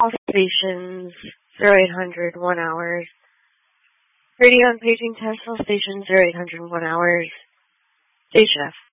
All stations 0800 1 hours. Radio and paging test all stations 0800 1 hours. Day shift.